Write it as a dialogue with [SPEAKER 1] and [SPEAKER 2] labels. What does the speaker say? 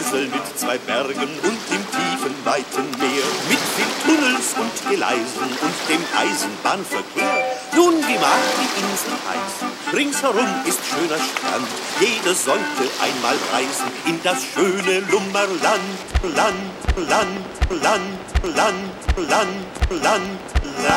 [SPEAKER 1] Insel mit 2 Bergen und dem tiefen, weiten Meer. Mit viel Tunnels und Gleisen und dem Eisenbahnverkehr. Nun, wie mag die Insel heißen? Ringsherum ist schöner Strand. Jeder sollte einmal reisen in das schöne Lummerland. Land, Land, Land, Land, Land, Land, Land.